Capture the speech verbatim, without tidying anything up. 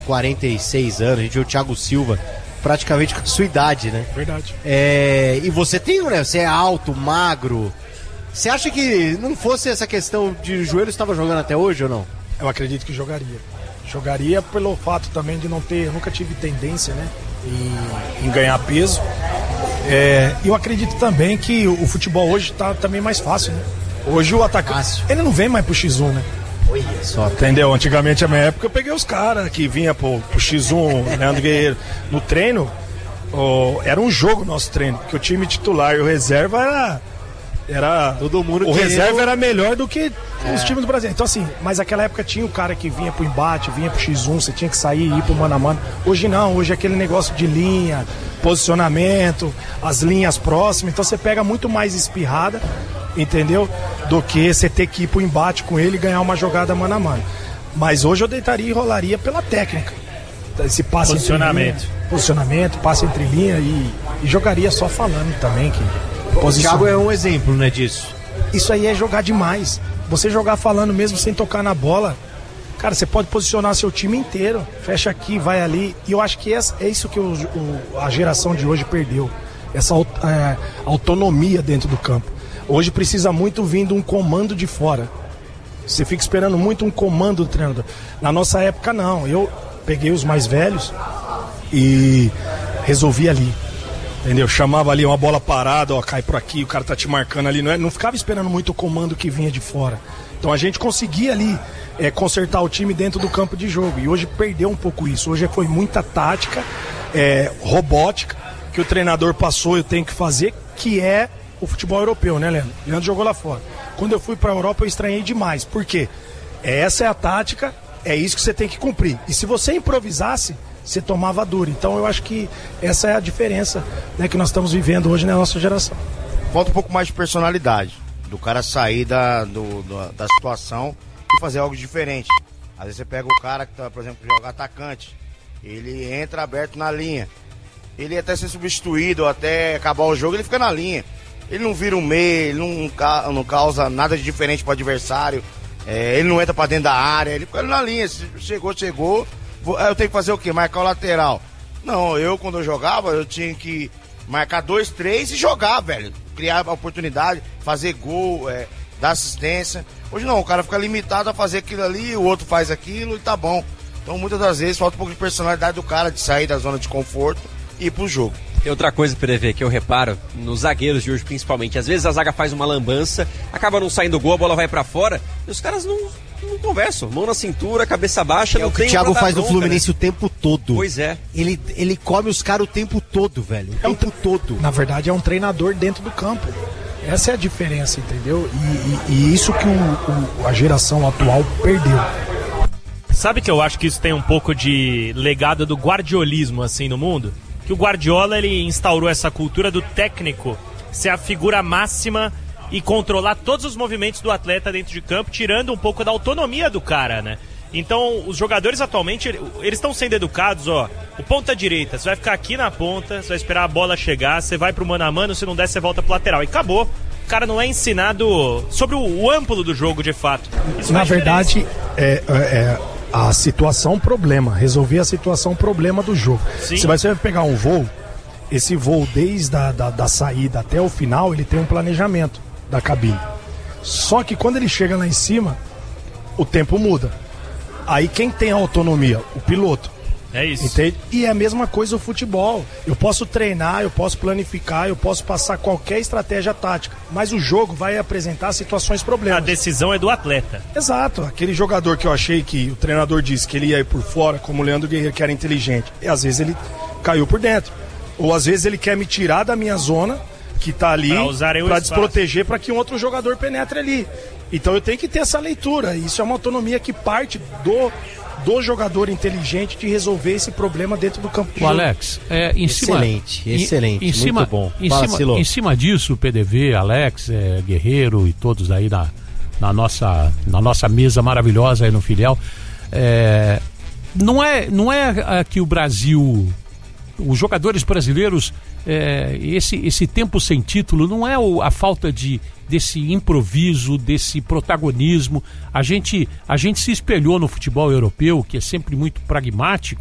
quarenta e seis anos, a gente viu o Thiago Silva praticamente com a sua idade, né? Verdade. É, e você tem, né? Você é alto, magro. Você acha que não fosse essa questão de joelho, você estava jogando até hoje ou não? Eu acredito que jogaria. Jogaria pelo fato também de não ter, eu nunca tive tendência, né? Em, em ganhar peso. É, eu acredito também que o futebol hoje está também mais fácil, né? Hoje o atacante, ele não vem mais pro xis um, né? Olha só. Entendeu? Antigamente, na minha época, eu peguei os caras que vinha pro, pro xis um, Leandro Guerreiro. No treino, oh, era um jogo nosso treino, porque o time titular e o reserva era... era todo mundo o querendo... reserva era melhor do que é. os times do Brasil. Então assim, mas naquela época tinha o cara que vinha pro embate, vinha pro xis um, você tinha que sair e ir pro mano a mano. Hoje não, hoje é aquele negócio de linha, posicionamento, as linhas próximas, então você pega muito mais espirrada, entendeu? Do que você ter que ir pro embate com ele e ganhar uma jogada mano a mano. Mas hoje eu deitaria e rolaria pela técnica. Esse passe posicionamento. Entre linha, posicionamento, passe entre linha e, e jogaria só falando também que o Thiago é um exemplo, né, disso. Isso aí é jogar demais. Você jogar falando mesmo sem tocar na bola, cara, você pode posicionar seu time inteiro. Fecha aqui, vai ali. E eu acho que é, é isso que o, o, a geração de hoje perdeu. Essa é, autonomia dentro do campo. Hoje precisa muito vir de um comando de fora. Você fica esperando muito um comando do treinador. Na nossa época, não. Eu peguei os mais velhos e resolvi ali. Entendeu? Chamava ali uma bola parada, ó, cai por aqui, o cara tá te marcando ali. Não, é, não ficava esperando muito o comando que vinha de fora. Então a gente conseguia ali é, consertar o time dentro do campo de jogo. E hoje perdeu um pouco isso. Hoje foi muita tática, é, robótica, que o treinador passou, eu tenho que fazer, que é o futebol europeu, né, Leandro? Leandro jogou lá fora. Quando eu fui pra Europa, eu estranhei demais. Por quê? Essa é a tática, é isso que você tem que cumprir. E se você improvisasse, você tomava duro. Então eu acho que essa é a diferença, né, que nós estamos vivendo hoje na nossa geração. Falta um pouco mais de personalidade, do cara sair da, do, do, da situação e fazer algo diferente. Às vezes você pega o cara que, tá, por exemplo, joga atacante, ele entra aberto na linha, ele até ser substituído, até acabar o jogo, ele fica na linha. Ele não vira um meio, ele não, não causa nada de diferente para o adversário, é, ele não entra para dentro da área, ele fica na linha. Se chegou, chegou. Eu tenho que fazer o quê? Marcar o lateral. Não, eu quando eu jogava, eu tinha que marcar dois, três e jogar, velho. Criar a oportunidade, fazer gol, é, dar assistência. Hoje não, o cara fica limitado a fazer aquilo ali, o outro faz aquilo e tá bom. Então muitas das vezes falta um pouco de personalidade do cara de sair da zona de conforto e ir pro jogo. Tem outra coisa, P D V, que eu reparo nos zagueiros de hoje principalmente. Às vezes a zaga faz uma lambança, acaba não saindo gol, a bola vai pra fora e os caras não... não conversam, mão na cintura, cabeça baixa, é não o que tem o Thiago faz bronca, no Fluminense, né? O tempo todo. Pois é. Ele, ele come os caras o tempo todo, velho. O é tempo um, todo. Na verdade, é um treinador dentro do campo. Essa é a diferença, entendeu? E, e, e isso que o, o, a geração atual perdeu. Sabe que eu acho que isso tem um pouco de legado do guardiolismo, assim, no mundo? Que o Guardiola, ele instaurou essa cultura do técnico ser a figura máxima e controlar todos os movimentos do atleta dentro de campo, tirando um pouco da autonomia do cara, né? Então, os jogadores atualmente, eles estão sendo educados, ó, o ponta direita, você vai ficar aqui na ponta, você vai esperar a bola chegar, você vai pro mano a mano, se não der, você volta pro lateral. E acabou. O cara não é ensinado sobre o, o amplo do jogo, de fato. Isso na verdade, é, é, é a situação problema, resolver a situação problema do jogo. Sim. Se você vai pegar um voo, esse voo desde a da, da saída até o final, ele tem um planejamento da cabine. Só que quando ele chega lá em cima, o tempo muda. Aí quem tem a autonomia? O piloto. É isso. Entende? E é a mesma coisa o futebol. Eu posso treinar, eu posso planificar, eu posso passar qualquer estratégia tática, mas o jogo vai apresentar situações problemas. A decisão é do atleta. Exato. Aquele jogador que eu achei que o treinador disse que ele ia ir por fora, como o Leandro Guerreiro, que era inteligente, e às vezes ele caiu por dentro. Ou às vezes ele quer me tirar da minha zona, que tá ali, para desproteger, para que um outro jogador penetre ali. Então eu tenho que ter essa leitura. Isso é uma autonomia que parte do, do jogador inteligente de resolver esse problema dentro do campo de o jogo. Alex, é, em excelente, cima, excelente, em, em cima, muito bom. Em Fala, cima, em cima disso, P D V, Alex, é, Guerreiro e todos aí na, na, nossa, na nossa mesa maravilhosa aí no Filial, é, não é, não é que o Brasil... Os jogadores brasileiros, é, esse, esse tempo sem título não é o, a falta de, desse improviso, desse protagonismo. A gente, a gente se espelhou no futebol europeu, que é sempre muito pragmático,